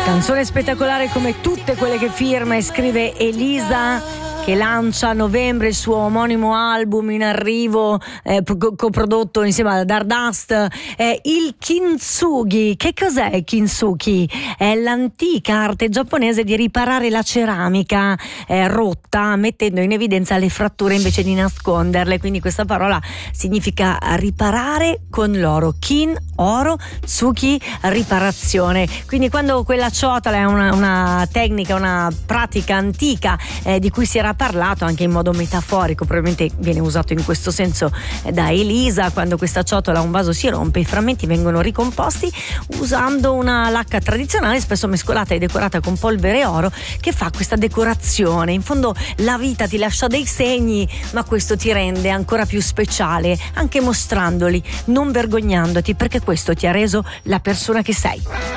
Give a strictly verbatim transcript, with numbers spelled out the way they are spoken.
Canzone spettacolare come tutte quelle che firma e scrive Elisa, che lancia a novembre il suo omonimo album in arrivo, eh, coprodotto insieme a Dardust, eh, il kintsugi. Che cos'è il kintsugi? È l'antica arte giapponese di riparare la ceramica eh, rotta, mettendo in evidenza le fratture invece di nasconderle. Quindi questa parola significa riparare con l'oro. Kin, oro, tsuki, riparazione. Quindi quando quella ciotola è una, una tecnica, una pratica antica eh, di cui si era parlato anche in modo metaforico, probabilmente viene usato in questo senso da Elisa, quando questa ciotola, un vaso si rompe, i frammenti vengono ricomposti usando una lacca tradizionale spesso mescolata e decorata con polvere oro, che fa questa decorazione. In fondo la vita ti lascia dei segni, ma questo ti rende ancora più speciale, anche mostrandoli, non vergognandoti, perché questo ti ha reso la persona che sei.